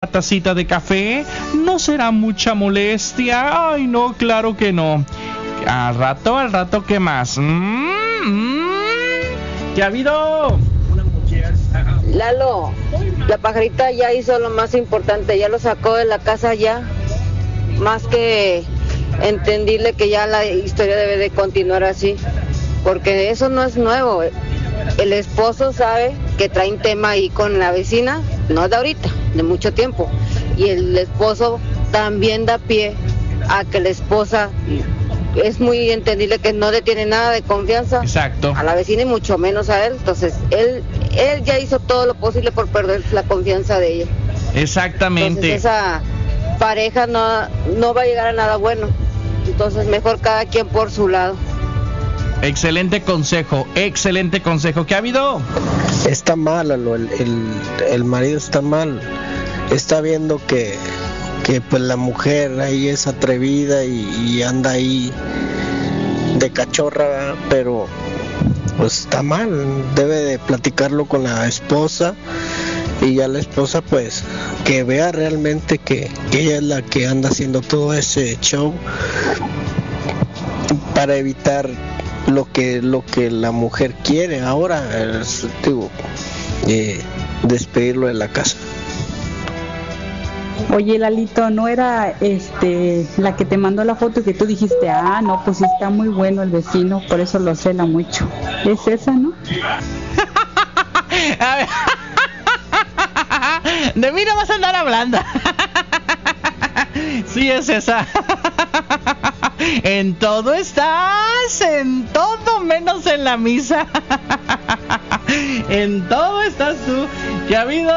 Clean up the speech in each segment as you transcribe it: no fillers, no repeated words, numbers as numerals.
tacita de café? ¿No será mucha molestia? Ay, no, claro que no. Al rato, ¿qué más? ¿Qué ha habido? Lalo, la pajarita ya hizo lo más importante, ya lo sacó de la casa ya. Más que entenderle que ya la historia debe de continuar así, porque eso no es nuevo. El esposo sabe que traen tema ahí con la vecina, no de ahorita, de mucho tiempo, y el esposo también da pie a que la esposa es muy entendible que no le tiene nada de confianza. Exacto. A la vecina y mucho menos a él. Entonces él ya hizo todo lo posible por perder la confianza de ella. Exactamente. Entonces esa pareja no va a llegar a nada bueno. Entonces mejor cada quien por su lado. Excelente consejo. ¿Qué ha habido? Está mal, el marido está mal. Está viendo que pues la mujer ahí es atrevida y anda ahí de cachorra, pero pues está mal. Debe de platicarlo con la esposa, y ya la esposa pues que vea realmente que ella es la que anda haciendo todo ese show para evitar lo que la mujer quiere ahora, despedirlo de la casa. Oye, Lalito, ¿no era la que te mandó la foto que tú dijiste, no, pues está muy bueno el vecino, por eso lo cela mucho? ¿Es esa, no? A ver. De mí no vas a andar hablando. Sí, es esa. En todo estás, en todo menos en la misa. En todo estás tú. ¿Qué ha habido?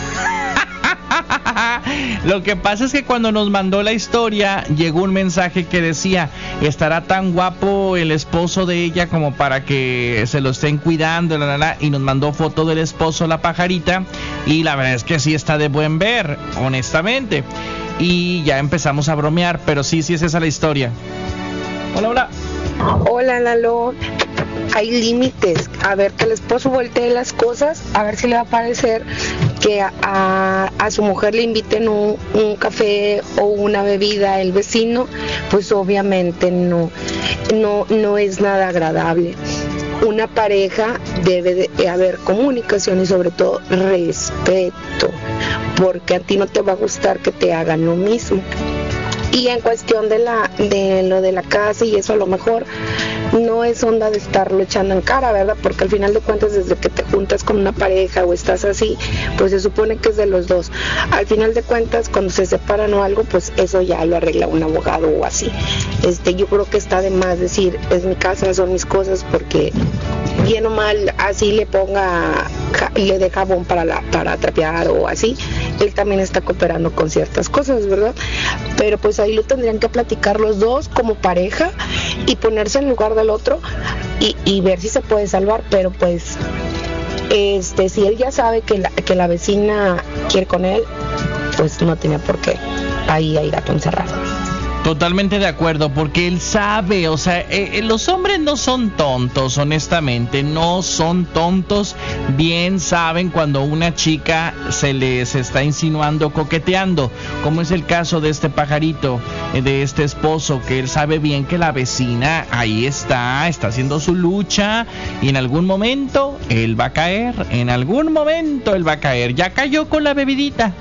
Lo que pasa es que cuando nos mandó la historia llegó un mensaje que decía: estará tan guapo el esposo de ella como para que se lo estén cuidando, y nos mandó foto del esposo, la pajarita, y la verdad es que sí está de buen ver, honestamente. Y ya empezamos a bromear, pero sí es esa la historia. Hola. Hola, Lalo. Hay límites. A ver, que el esposo voltee las cosas, a ver si le va a parecer que a su mujer le inviten un café o una bebida el vecino, pues obviamente no es nada agradable. Una pareja debe de haber comunicación y sobre todo respeto, porque a ti no te va a gustar que te hagan lo mismo. Y en cuestión de lo de la casa y eso, a lo mejor no es onda de estarlo echando en cara, ¿verdad? Porque al final de cuentas, desde que te juntas con una pareja o estás así, pues se supone que es de los dos. Al final de cuentas, cuando se separan o algo, pues eso ya lo arregla un abogado o así. Yo creo que está de más decir, es mi casa, son mis cosas, porque bien o mal, así le dé jabón para trapear o así, él también está cooperando con ciertas cosas, ¿verdad? Pero pues ahí lo tendrían que platicar los dos como pareja y ponerse en lugar del otro y ver si se puede salvar. Pero pues si él ya sabe que la vecina quiere con él, pues no tenía por qué ahí a gato encerrado. Totalmente de acuerdo, porque él sabe, o sea, los hombres no son tontos, honestamente, no son tontos, bien saben cuando una chica se les está insinuando, coqueteando, como es el caso de este pajarito, de este esposo, que él sabe bien que la vecina ahí está haciendo su lucha, y en algún momento él va a caer, ya cayó con la bebidita,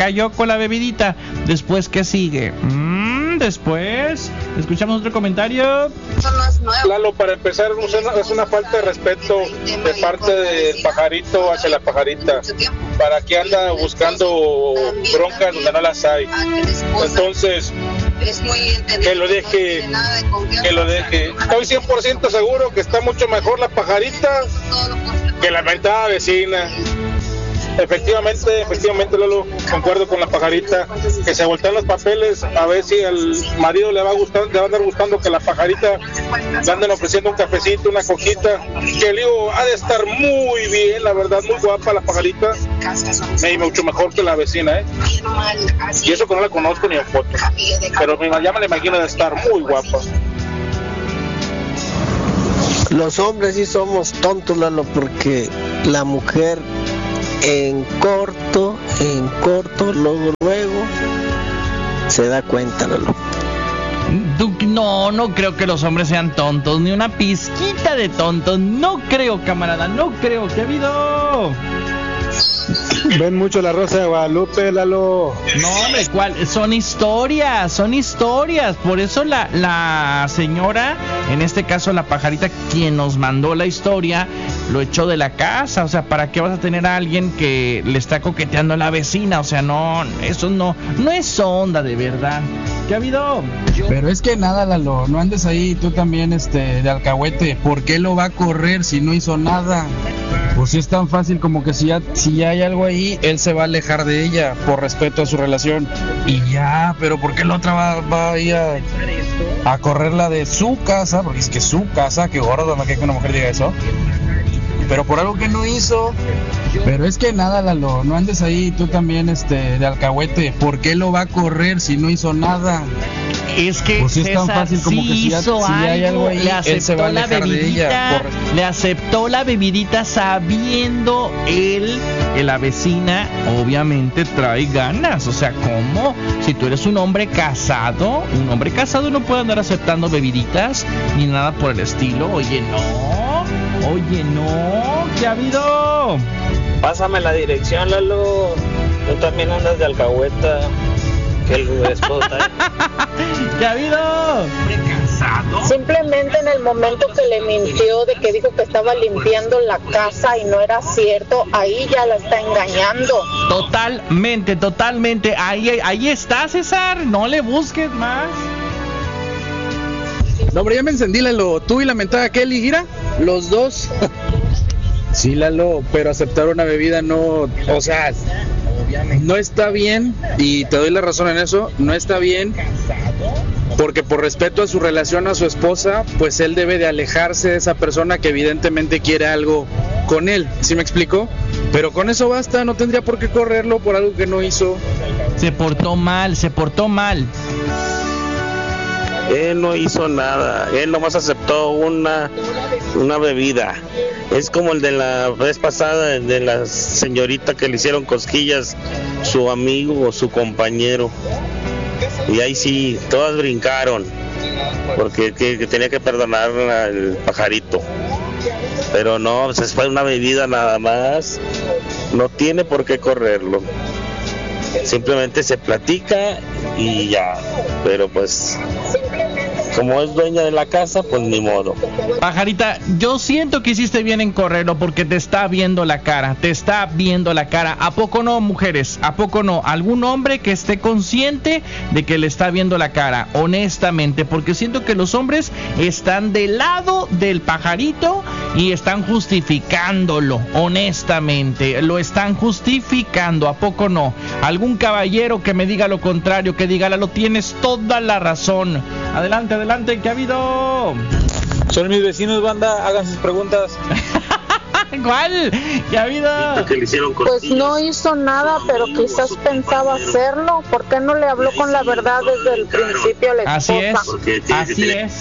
después ¿qué sigue? Después escuchamos otro comentario. Lalo, para empezar, es una falta de respeto de parte del pajarito hacia la pajarita. ¿Para qué anda buscando broncas donde no las hay? Entonces, que lo deje. Estoy 100% seguro que está mucho mejor la pajarita que la mentada vecina. Efectivamente, Lalo, concuerdo con la pajarita, que se voltean los papeles, a ver si al marido le va a andar gustando que la pajarita le anden ofreciendo un cafecito, una coquita, que el hijo ha de estar muy bien, la verdad, muy guapa la pajarita, mucho mejor que la vecina, y eso que no la conozco ni en foto, pero ya me la imagino de estar muy guapa. Los hombres sí somos tontos, Lalo, porque la mujer en corto, en corto, luego se da cuenta, Lalo. No creo que los hombres sean tontos, ni una pizquita de tontos. No creo, camarada, no creo. ¿Qué ha habido? Ven mucho La Rosa de Guadalupe, Lalo. No, hombre, ¿cuál? Son historias. Por eso la señora, en este caso la pajarita, quien nos mandó la historia, lo echó de la casa. O sea, ¿para qué vas a tener a alguien que le está coqueteando a la vecina? O sea, no, eso no es onda, de verdad. ¿Qué ha habido? Pero es que nada, Lalo, no andes ahí tú también de alcahuete. ¿Por qué lo va a correr si no hizo nada? Pues si es tan fácil como que si ya hay algo ahí, él se va a alejar de ella por respeto a su relación. Y ya, pero ¿por qué la otra va a ir a correrla de su casa? Porque es que su casa, que gordo, no quiere que una mujer diga eso. Pero por algo que no hizo. Pero es que nada, Lalo, no andes ahí tú también de alcahuete. ¿Por qué lo va a correr si no hizo nada? Es que pues si es tan fácil como que si hay algo ahí, él se va a alejar de ella. Le aceptó la bebidita sabiendo él que la vecina obviamente trae ganas. O sea, ¿cómo? Si tú eres un hombre casado no puede andar aceptando bebiditas ni nada por el estilo. Oye, no, ¿qué ha habido? Pásame la dirección, Lalo. Tú también andas de alcahueta. Que el esposo está. ¿Qué ha habido? Simplemente en el momento que le mintió de que dijo que estaba limpiando la casa y no era cierto, ahí ya la está engañando. Totalmente. Ahí está, César. No le busques más. No, hombre, ya me encendí, Lalo. Tú y la mentada Kelly, gira, los dos. Sí, Lalo, pero aceptar una bebida no, o sea, no está bien, y te doy la razón en eso, no está bien, porque por respeto a su relación a su esposa, pues él debe de alejarse de esa persona que evidentemente quiere algo con él, ¿sí me explico? Pero con eso basta, no tendría por qué correrlo por algo que no hizo. Se portó mal. Él no hizo nada, él nomás aceptó una bebida. Es como el de la vez pasada, de la señorita que le hicieron cosquillas su amigo o su compañero. Y ahí sí, todas brincaron, porque que tenía que perdonar al pajarito. Pero no, pues fue una bebida nada más, no tiene por qué correrlo. Simplemente se platica y ya, pero pues como es dueña de la casa, pues ni modo. Pajarita, yo siento que hiciste bien en correrlo porque te está viendo la cara. ¿A poco no, mujeres? ¿A poco no? ¿Algún hombre que esté consciente de que le está viendo la cara? Honestamente, porque siento que los hombres están del lado del pajarito y están justificándolo. Honestamente, lo están justificando. ¿A poco no? ¿Algún caballero que me diga lo contrario, que diga, Lalo, tienes toda la razón? Adelante, ¿qué ha habido? Son mis vecinos, banda, hagan sus preguntas. ¿Cuál? ¿Qué ha habido? Pues no hizo nada, pero quizás pensaba hacerlo. ¿Por qué no le habló con la verdad desde el principio a la esposa? Así es.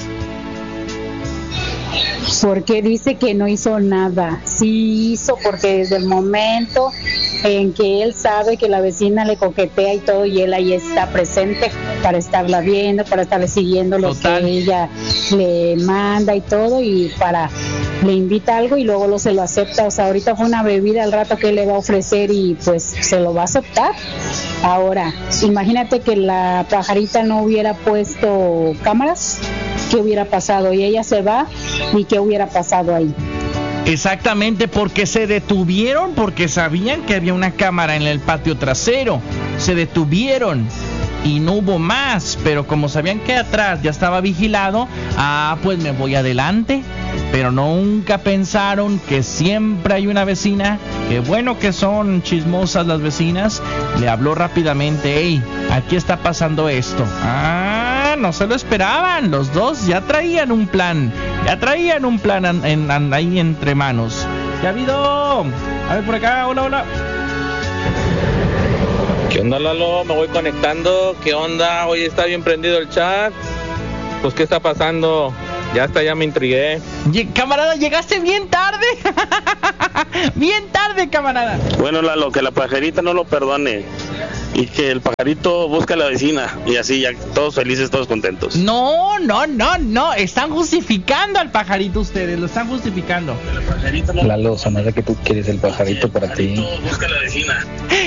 Porque dice que no hizo nada. Sí hizo, porque desde el momento en que él sabe que la vecina le coquetea y todo, y él ahí está presente para estarla viendo, para estarle siguiendo lo que ella le manda y todo, y le invita algo y luego se lo acepta. O sea, ahorita fue una bebida, al rato que le va a ofrecer y pues se lo va a aceptar. Ahora, imagínate que la pajarita no hubiera puesto cámaras, ¿qué hubiera pasado? Y ella se va, ¿y qué hubiera pasado ahí? Exactamente, porque se detuvieron, porque sabían que había una cámara en el patio trasero. Se detuvieron y no hubo más, pero como sabían que atrás ya estaba vigilado, pues me voy adelante. Pero nunca pensaron que siempre hay una vecina, que bueno que son chismosas las vecinas. Le habló rápidamente: hey, aquí está pasando esto. No se lo esperaban, los dos ya traían un plan ahí entre manos. ¿Qué ha habido? A ver por acá, hola. ¿Qué onda, Lalo? Me voy conectando. ¿Qué onda? Hoy está bien prendido el chat. Pues, ¿qué está pasando? ya me intrigué. Camarada, llegaste bien tarde. Bien tarde, camarada. Bueno, Lalo, que la pajarita no lo perdone y que el pajarito busque a la vecina y así ya todos felices, todos contentos. No, están justificando al pajarito ustedes, lo están justificando. Lalo, sonará que tú quieres el pajarito para ti. Busca a la vecina.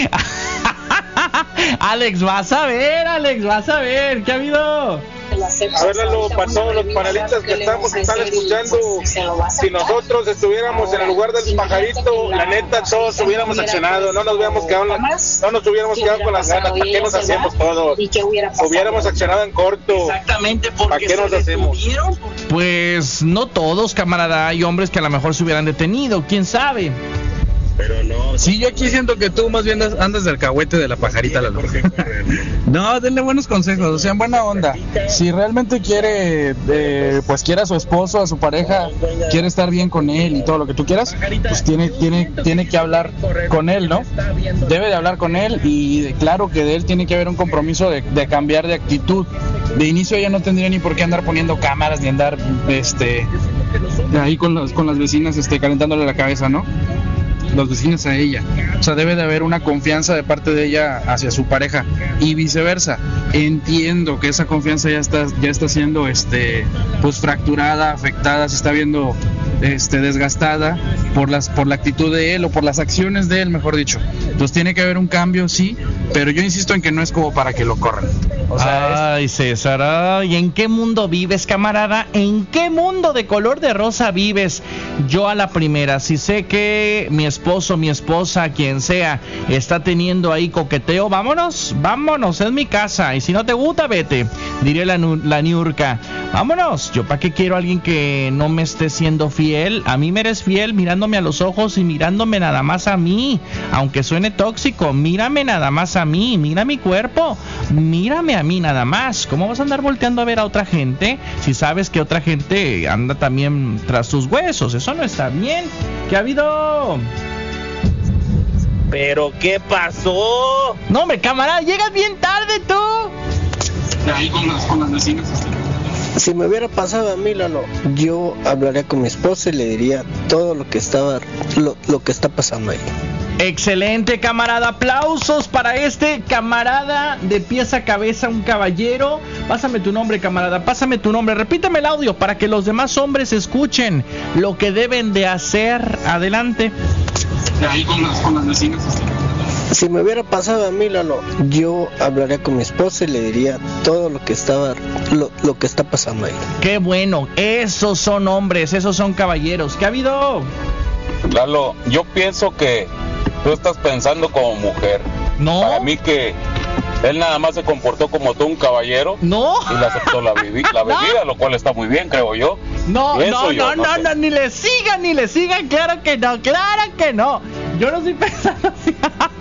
Alex, vas a ver, ¿qué ha habido? A ver, Lalo, para todos los panelistas que están escuchando, si nosotros estuviéramos en el lugar del pajarito, la neta, todos hubiéramos accionado, no nos hubiéramos quedado con las ganas. ¿Para qué nos hacemos todos? Hubiéramos accionado en corto. Exactamente, ¿para qué nos hacemos? Pues no todos, camarada, hay hombres que a lo mejor se hubieran detenido, quién sabe. Pero no. Sí, yo aquí siento que tú más bien andas del cahuete de la pajarita, Lalo. No, denle buenos consejos, o sea, en buena onda. Si realmente quiere a su esposo, a su pareja, quiere estar bien con él y todo lo que tú quieras, pues tiene que hablar con él, ¿no? Debe de hablar con él y claro que de él tiene que haber un compromiso de cambiar de actitud. De inicio ella no tendría ni por qué andar poniendo cámaras ni andar ahí con las vecinas calentándole la cabeza, ¿no? Los vecinos a ella, o sea, debe de haber una confianza de parte de ella hacia su pareja y viceversa. Entiendo que esa confianza ya está siendo pues fracturada, afectada, se está viendo desgastada por la actitud de él o por las acciones de él, mejor dicho. Entonces tiene que haber un cambio, sí, pero yo insisto en que no es como para que lo corran. O sea, ay, César, ¿y en qué mundo vives, camarada? ¿En qué mundo de color de rosa vives? Yo a la primera, si sé que mi esposo, mi esposa, quien sea, está teniendo ahí coqueteo, vámonos, es mi casa, y si no te gusta, vete, diré la Niurka, vámonos. Yo para qué quiero a alguien que no me esté siendo fiel. A mí me eres fiel mirándome a los ojos y mirándome nada más a mí, aunque suene tóxico, mírame nada más a mí, mira mi cuerpo, mírame a mí nada más. ¿Cómo vas a andar volteando a ver a otra gente si sabes que otra gente anda también tras tus huesos? Eso no está bien. ¿Qué ha habido? ¿Pero qué pasó? No, hombre, camarada, llegas bien tarde tú. Ahí con las vecinas. Si me hubiera pasado a mí, Lalo, yo hablaría con mi esposa y le diría todo lo que está pasando ahí. Excelente, camarada. Aplausos para este camarada de pies a cabeza, un caballero. Pásame tu nombre, camarada. Pásame tu nombre. Repíteme el audio para que los demás hombres escuchen lo que deben de hacer. Adelante. Ahí con las vecinas. Si me hubiera pasado a mí, Lalo, yo hablaría con mi esposa y le diría todo lo que está pasando ahí. Qué bueno. Esos son hombres, esos son caballeros. ¿Qué ha habido? Lalo, yo pienso que tú estás pensando como mujer. No. Para mí que él nada más se comportó como tú, un caballero. No. Y le aceptó la bebida, no. Lo cual está muy bien, creo yo. No, ni le sigan, claro que no. Yo no estoy pensando así.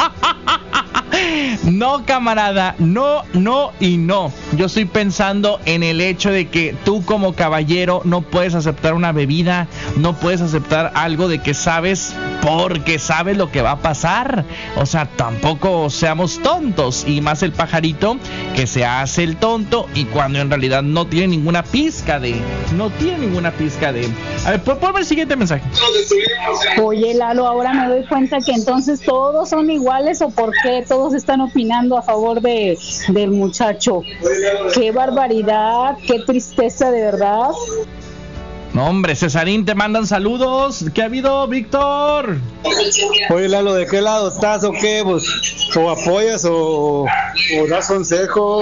No, camarada, no y no. Yo estoy pensando en el hecho de que tú como caballero no puedes aceptar una bebida, no puedes aceptar algo de que sabes porque sabes lo que va a pasar. O sea, tampoco seamos tontos. Y más el pajarito que se hace el tonto y cuando en realidad no tiene ninguna pizca de... A ver, ponme el siguiente mensaje. Oye, Lalo, ahora me doy cuenta que entonces todos son iguales, o por qué todos están opinando a favor del muchacho. Qué barbaridad, qué tristeza, de verdad. No, hombre, Cesarín, te mandan saludos. ¿Qué ha habido, Víctor? Oye, Lalo, ¿de qué lado estás o qué? Pues, o apoyas o das consejo.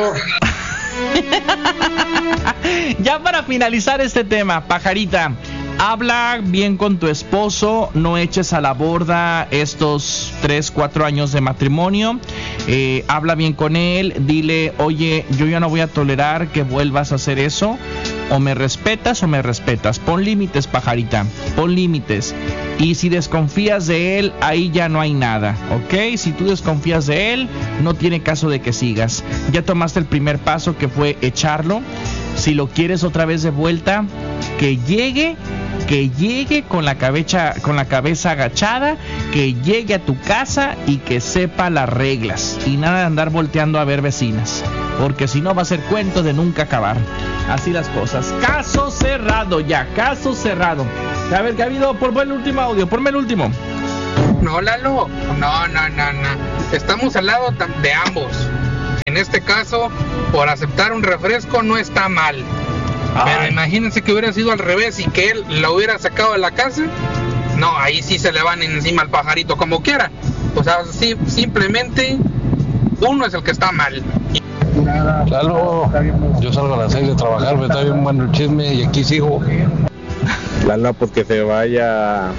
Ya para finalizar este tema, pajarita, habla bien con tu esposo, no eches a la borda estos 3-4 años de matrimonio. Habla bien con él, dile, oye, yo ya no voy a tolerar que vuelvas a hacer eso. O me respetas o me respetas. Pon límites, pajarita, pon límites. Y si desconfías de él, ahí ya no hay nada, ¿ok? Si tú desconfías de él, no tiene caso de que sigas. Ya tomaste el primer paso, que fue echarlo. Si lo quieres otra vez de vuelta, que llegue con la cabeza agachada, que llegue a tu casa y que sepa las reglas. Y nada de andar volteando a ver vecinas. porque si no va a ser cuento de nunca acabar. Así las cosas. Caso cerrado ya, caso cerrado. A ver, ¿qué ha habido? Ponme el último audio, ponme el último. No, Lalo, no. Estamos al lado de ambos. En este caso, por aceptar un refresco no está mal. Pero imagínense que hubiera sido al revés y que él la hubiera sacado de la casa. No, ahí sí se le van encima al pajarito como quiera. O sea, sí, simplemente uno es el que está mal. Lalo, yo salgo a las 6 de trabajar, me está bien bueno el chisme y aquí sigo. Lalo, pues que se vaya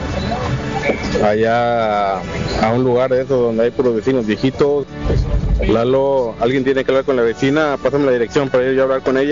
allá a un lugar de esos donde hay puros vecinos viejitos. Lalo, alguien tiene que hablar con la vecina, pásame la dirección para ir a hablar con ella.